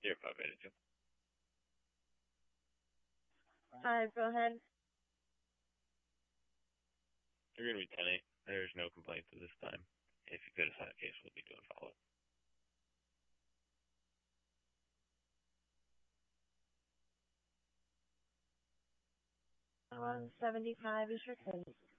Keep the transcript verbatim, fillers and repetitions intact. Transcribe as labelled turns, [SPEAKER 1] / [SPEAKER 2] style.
[SPEAKER 1] Zero five eight two.
[SPEAKER 2] Five, go ahead.
[SPEAKER 1] You're going to be ten eight. There's no complaints at this time. If you could assign a case, we'll be doing follow-up.
[SPEAKER 2] one seventy-five is your case.